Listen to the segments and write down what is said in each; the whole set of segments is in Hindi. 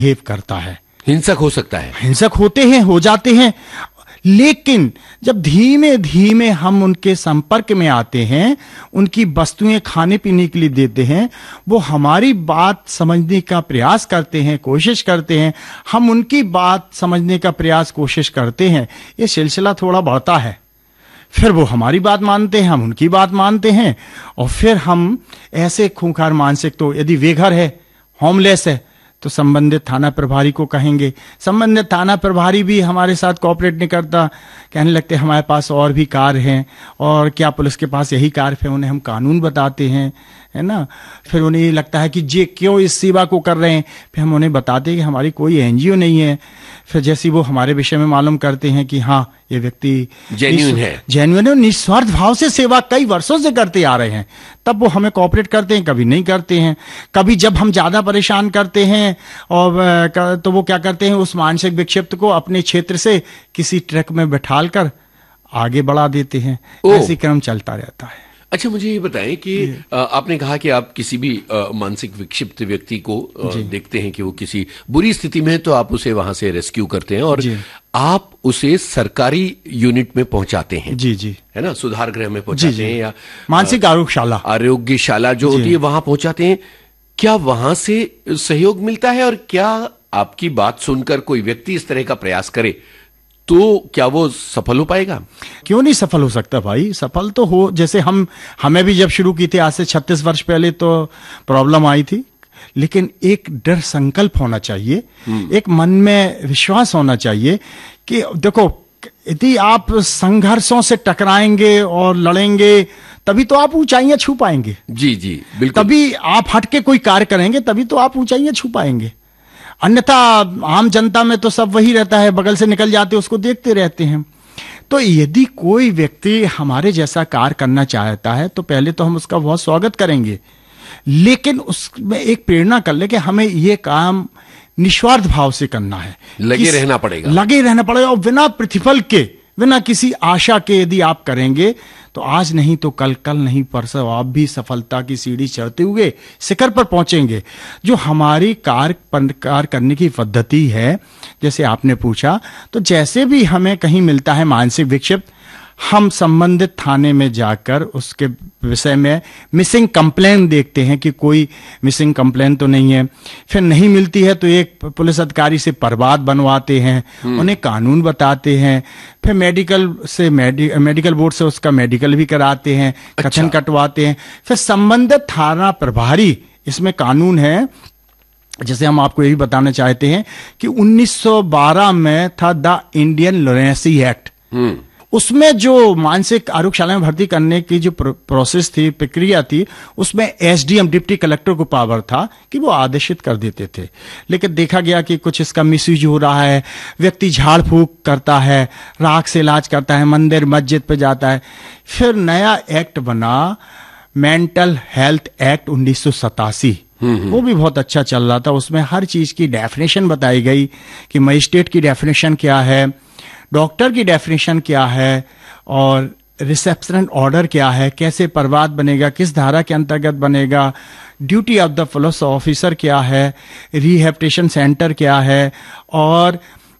बिहेव करता है। हिंसक हो सकता है, हिंसक होते हैं, हो जाते हैं, लेकिन जब धीमे धीमे हम उनके संपर्क में आते हैं, उनकी वस्तुएं खाने पीने के लिए देते हैं, वो हमारी बात समझने का प्रयास करते हैं, कोशिश करते हैं, हम उनकी बात समझने का प्रयास कोशिश करते हैं, ये सिलसिला थोड़ा बढ़ता है। फिर वो हमारी बात मानते हैं, हम उनकी बात मानते हैं, और फिर हम ऐसे खूंखार मानसिक, तो यदि बेघर है, होमलेस है, तो संबंधित थाना प्रभारी को कहेंगे। संबंधित थाना प्रभारी भी हमारे साथ कोऑपरेट नहीं करता, कहने लगते हमारे पास और भी कार हैं, और क्या पुलिस के पास यही कार है? उन्हें हम कानून बताते हैं, है ना। फिर उन्हें ये लगता है कि जे क्यों इस सेवा को कर रहे हैं, फिर हम उन्हें बताते हैं कि हमारी कोई एनजीओ नहीं है। फिर जैसे वो हमारे विषय में मालूम करते हैं कि हाँ, ये व्यक्ति जेन्युइन है, जेन्युइन है, निस्वार्थ भाव से सेवा कई वर्षों से करते आ रहे हैं, तब वो हमें कोऑपरेट करते हैं, कभी नहीं करते हैं। कभी जब हम ज्यादा परेशान करते हैं और तो वो क्या करते हैं, उस मानसिक विक्षिप्त को अपने क्षेत्र से किसी ट्रक में बैठाल कर आगे बढ़ा देते हैं। ऐसी क्रम चलता रहता है। अच्छा, मुझे ये बताएं कि आपने कहा कि आप किसी भी मानसिक विक्षिप्त व्यक्ति को देखते हैं कि वो किसी बुरी स्थिति में है, तो आप उसे वहां से रेस्क्यू करते हैं और आप उसे सरकारी यूनिट में पहुंचाते हैं। जी जी, है ना, सुधार गृह में पहुंचाते हैं, या मानसिक आरोग्यशाला जो होती है वहां पहुंचाते हैं। क्या वहां से सहयोग मिलता है, और क्या आपकी बात सुनकर कोई व्यक्ति इस तरह का प्रयास करे तो क्या वो सफल हो पाएगा? क्यों नहीं सफल हो सकता भाई, सफल तो हो। जैसे हमें भी जब शुरू की थी आज से 36 वर्ष पहले, तो प्रॉब्लम आई थी, लेकिन एक दृढ़ संकल्प होना चाहिए, एक मन में विश्वास होना चाहिए कि देखो, यदि आप संघर्षों से टकराएंगे और लड़ेंगे, तभी तो आप ऊंचाइयां छू पाएंगे। जी जी, बिल्कुल। तभी आप हट के कोई कार्य करेंगे, तभी तो आप ऊंचाइयां छू पाएंगे। अन्यथा आम जनता में तो सब वही रहता है, बगल से निकल जाते उसको देखते रहते हैं। तो यदि कोई व्यक्ति हमारे जैसा कार्य करना चाहता है, तो पहले तो हम उसका बहुत स्वागत करेंगे, लेकिन उसमें एक प्रेरणा कर ले कि हमें ये काम निस्वार्थ भाव से करना है, लगे रहना पड़ेगा और बिना प्रतिफल के, बिना किसी आशा के यदि आप करेंगे, तो आज नहीं तो कल, कल नहीं परसों आप भी सफलता की सीढ़ी चढ़ते हुए शिखर पर पहुंचेंगे। जो हमारी कार्य करने की पद्धति है, जैसे आपने पूछा, तो जैसे भी हमें कहीं मिलता है मानसिक विक्षिप्त, हम संबंधित थाने में जाकर उसके विषय में मिसिंग कंप्लेंट देखते हैं कि कोई मिसिंग कंप्लेंट तो नहीं है। फिर नहीं मिलती है तो एक पुलिस अधिकारी से परवाद बनवाते हैं, उन्हें कानून बताते हैं, फिर मेडिकल बोर्ड से उसका मेडिकल भी कराते हैं, कथन कटवाते हैं। फिर संबंधित थाना प्रभारी, इसमें कानून है, जैसे हम आपको यही बताना चाहते हैं कि 1912 में था द इंडियन लुनेसी एक्ट। उसमें जो मानसिक आरोग्यशाला में भर्ती करने की जो प्रोसेस थी, प्रक्रिया थी, उसमें एसडीएम डिप्टी कलेक्टर को पावर था कि वो आदेशित कर देते थे। लेकिन देखा गया कि कुछ इसका मिसयूज हो रहा है, व्यक्ति झाड़ फूक करता है, राख से इलाज करता है, मंदिर मस्जिद पे जाता है। फिर नया एक्ट बना, मेंटल हेल्थ एक्ट 1987। वो भी बहुत अच्छा चल रहा था। उसमें हर चीज की डेफिनेशन बताई गई कि मजिस्ट्रेट की डेफिनेशन क्या है, डॉक्टर की डेफिनेशन क्या है, और रिसेप्शन ऑर्डर क्या है, कैसे परवाद बनेगा, किस धारा के अंतर्गत बनेगा, duty of the police officer क्या है, रिहेबिलिटेशन सेंटर क्या है, और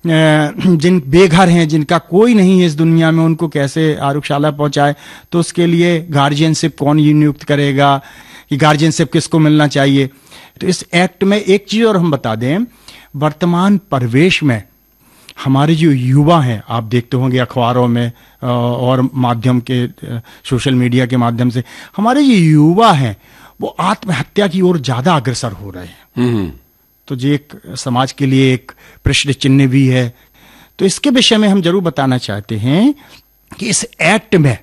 जिन बेघर हैं, जिनका कोई नहीं है इस दुनिया में, उनको कैसे आरोग्यशाला पहुंचाए, तो उसके लिए गार्जियनशिप कौन नियुक्त करेगा, कि गार्जियनशिप किसको मिलना चाहिए। तो इस एक्ट में एक चीज और हम बता दें, वर्तमान परिवेश में हमारे जो युवा हैं, आप देखते होंगे अखबारों में और माध्यम के, सोशल मीडिया के माध्यम से, हमारे जो युवा हैं वो आत्महत्या की ओर ज्यादा अग्रसर हो रहे हैं। तो ये एक समाज के लिए एक प्रश्न चिन्ह भी है। तो इसके विषय में हम जरूर बताना चाहते हैं कि इस एक्ट में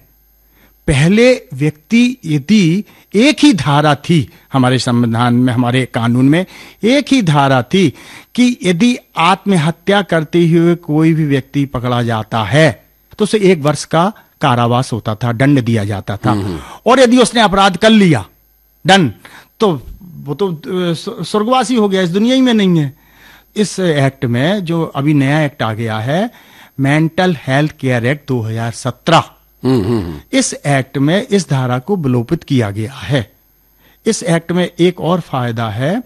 पहले व्यक्ति, यदि एक ही धारा थी हमारे संविधान में, हमारे कानून में एक ही धारा थी कि यदि आत्महत्या करते हुए कोई भी व्यक्ति पकड़ा जाता है तो उसे 1 वर्ष का कारावास होता था, दंड दिया जाता था। और यदि उसने अपराध कर लिया, दंड, तो वो तो स्वर्गवासी हो गया, इस दुनिया ही में नहीं है। इस एक्ट में जो अभी नया एक्ट आ गया है, मेंटल हेल्थ केयर एक्ट 2017, इस एक्ट में इस धारा को विलोपित किया गया है। इस एक्ट में एक और फायदा है,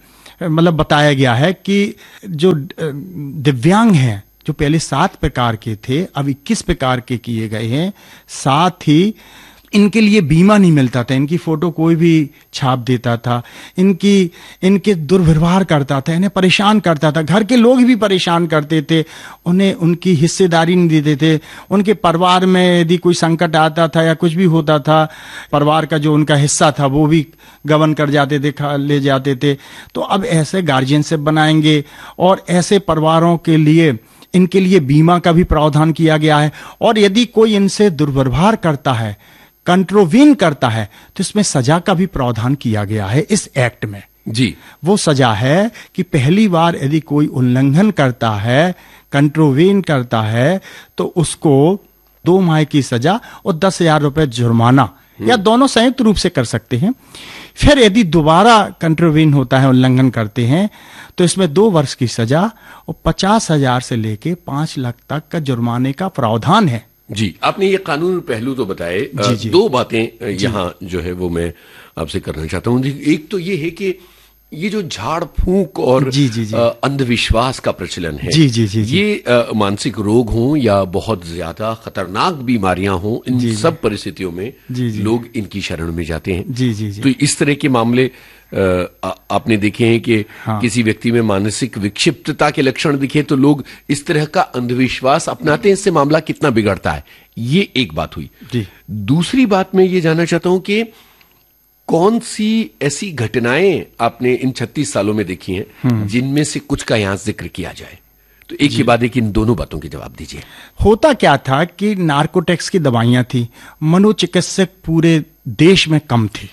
मतलब बताया गया है कि जो दिव्यांग हैं, जो पहले 7 प्रकार के थे, अब 21 प्रकार के किए गए हैं। साथ ही इनके लिए बीमा नहीं मिलता था, इनकी फोटो कोई भी छाप देता था, इनके दुर्व्यवहार करता था, इन्हें परेशान करता था, घर के लोग भी परेशान करते थे, उन्हें उनकी हिस्सेदारी नहीं देते थे। उनके परिवार में यदि कोई संकट आता था या कुछ भी होता था, परिवार का जो उनका हिस्सा था वो भी गबन कर जाते थे, ले जाते थे। तो अब ऐसे गार्जियनशिप बनाएंगे और ऐसे परिवारों के लिए इनके लिए बीमा का भी प्रावधान किया गया है। और यदि कोई इनसे दुर्व्यवहार करता है, कंट्रोवीन करता है, तो इसमें सजा का भी प्रावधान किया गया है इस एक्ट में। जी, वो सजा है कि पहली बार यदि कोई उल्लंघन करता है, कंट्रोवीन करता है, तो उसको 2 माह की सजा और 10,000 रुपए जुर्माना, या दोनों संयुक्त रूप से कर सकते हैं। फिर यदि दोबारा कंट्रोवीन होता है, उल्लंघन करते हैं, तो इसमें 2 वर्ष की सजा और 50,000 से लेके 5 लाख तक का जुर्माने का प्रावधान है। जी, आपने ये कानून पहलू तो बताए। जी। 2 बातें यहाँ जो है वो मैं आपसे करना चाहता हूँ। एक तो ये है कि ये जो झाड़ फूंक और अंधविश्वास का प्रचलन है, ये मानसिक रोग हों या बहुत ज्यादा खतरनाक बीमारियां हों, इन सब परिस्थितियों में लोग इनकी शरण में जाते हैं। तो इस तरह के मामले आपने देखे हैं कि किसी व्यक्ति में मानसिक विक्षिप्तता के लक्षण दिखे तो लोग इस तरह का अंधविश्वास अपनाते हैं। इससे मामला कितना बिगड़ता है, ये एक बात हुई। दूसरी बात मैं ये जानना चाहता हूं कि कौन सी ऐसी घटनाएं आपने इन 36 सालों में देखी हैं जिनमें से कुछ का यहां जिक्र किया जाए? तो एक के बाद एक इन दोनों बातों के जवाब दीजिए। होता क्या था कि नार्कोटेक्स की दवाइयां थी, मनोचिकित्सक पूरे देश में कम थे,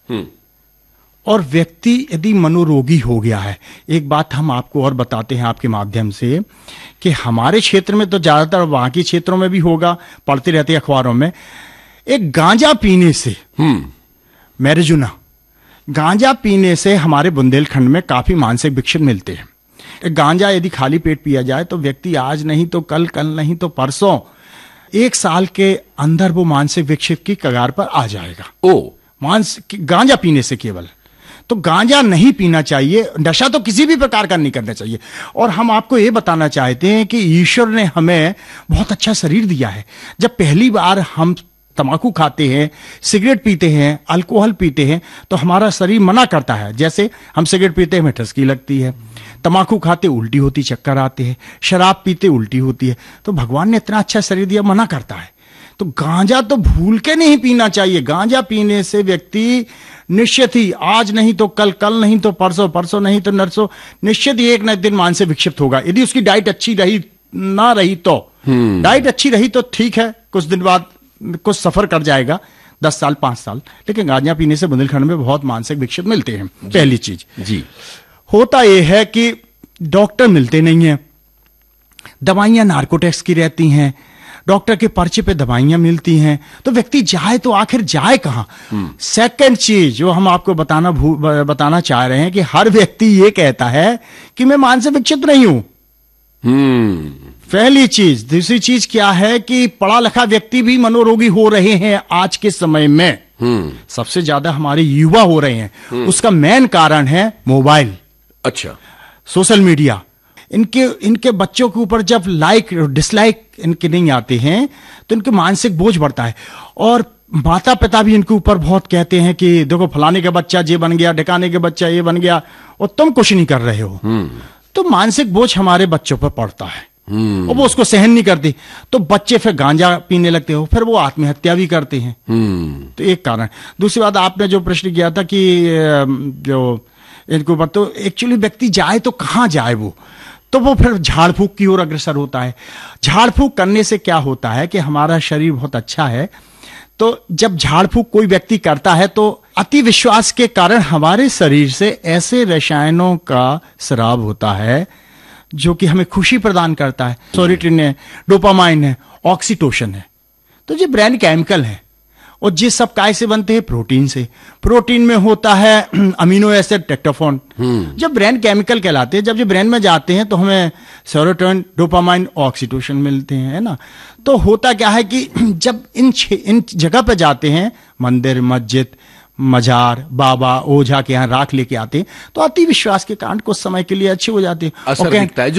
और व्यक्ति यदि मनोरोगी हो गया है। एक बात हम आपको और बताते हैं आपके माध्यम से कि हमारे क्षेत्र में तो ज्यादातर, वहां के क्षेत्रों में भी होगा, पढ़ते रहते अखबारों में, एक गांजा पीने से, मैरिजुना, गांजा पीने से हमारे बुंदेलखंड में काफी मानसिक विक्षिप्त मिलते हैं। एक गांजा यदि खाली पेट पिया जाए तो व्यक्ति आज नहीं तो कल, कल नहीं तो परसों, 1 साल के अंदर वो मानसिक विक्षिप्त की कगार पर आ जाएगा। गांजा पीने से केवल। तो गांजा नहीं पीना चाहिए, नशा तो किसी भी प्रकार का नहीं करना चाहिए। और हम आपको यह बताना चाहते हैं कि ईश्वर ने हमें बहुत अच्छा शरीर दिया है। जब पहली बार हम तंबाकू खाते हैं, सिगरेट पीते हैं, अल्कोहल पीते हैं, तो हमारा शरीर मना करता है। जैसे हम सिगरेट पीते हैं, हमें ठसकी लगती है, तंबाकू खाते उल्टी होती, चक्कर आते हैं, शराब पीते उल्टी होती है। तो भगवान ने इतना अच्छा शरीर दिया, मना करता है। तो गांजा तो भूल के नहीं पीना चाहिए। गांजा पीने से व्यक्ति निश्चित ही आज नहीं तो कल, कल नहीं तो परसों, परसों नहीं तो नरसों, निश्चित ही एक न एक दिन मानसिक विक्षिप्त होगा। यदि उसकी डाइट अच्छी रही ना रही तो, डाइट अच्छी रही तो ठीक है, कुछ दिन बाद कुछ सफर कर जाएगा, 10 साल 5 साल, लेकिन गांजा पीने से बुंदेलखंड में बहुत मानसिक विक्षिप्त मिलते हैं। पहली चीज जी होता यह है कि डॉक्टर मिलते नहीं है, दवाइयां नार्कोटेक्स की रहती हैं, डॉक्टर के पर्चे पे दवाइयां मिलती हैं, तो व्यक्ति जाए तो आखिर जाए कहां? सेकंड चीज जो हम आपको बताना चाह रहे हैं कि हर व्यक्ति ये कहता है कि मैं मानसिक विक्षिप्त नहीं हूं। पहली चीज। दूसरी चीज क्या है कि पढ़ा लिखा व्यक्ति भी मनोरोगी हो रहे हैं आज के समय में। सबसे ज्यादा हमारे युवा हो रहे हैं। उसका मेन कारण है मोबाइल, अच्छा, सोशल मीडिया। इनके बच्चों के ऊपर जब लाइक डिसलाइक इनके नहीं आते हैं तो इनके मानसिक बोझ बढ़ता है। और माता पिता भी इनके ऊपर बहुत कहते हैं कि देखो फलाने का बच्चा ये बन गया, ढिकाने का बच्चा ये बन गया, और तुम कुछ नहीं कर रहे हो। तो मानसिक बोझ हमारे बच्चों पर पड़ता है और वो उसको सहन नहीं करती, तो बच्चे फिर गांजा पीने लगते हो, फिर वो आत्महत्या भी करते हैं। तो एक कारण। दूसरी बात, आपने जो प्रश्न किया था कि जो इनके ऊपर, तो एक्चुअली व्यक्ति जाए तो कहां जाए तो वो फिर झाड़ फूंक की ओर अग्रसर होता है। झाड़ फूंक करने से क्या होता है कि हमारा शरीर बहुत अच्छा है, तो जब झाड़ फूंक कोई व्यक्ति करता है तो अति विश्वास के कारण हमारे शरीर से ऐसे रसायनों का स्राव होता है जो कि हमें खुशी प्रदान करता है। सेरोटोनिन है, डोपामाइन है, ऑक्सीटोसिन है। तो ये ब्रेन केमिकल है, और ये सब काय से बनते हैं? प्रोटीन से। प्रोटीन में होता है अमीनो एसिड, ट्रिप्टोफैन, जब ब्रेन केमिकल कहलाते हैं। जब ये ब्रेन में जाते हैं तो हमें सेरोटोनिन, डोपामाइन, ऑक्सीटोसिन मिलते हैं, है ना। तो होता क्या है कि जब इन जगह पे जाते हैं, मंदिर, मस्जिद, मजार, बाबा, ओझा के यहाँ राख लेके आते हैं तो अति विश्वास के कारण कुछ समय के लिए अच्छे हो जाते हैं। असर दिखता है।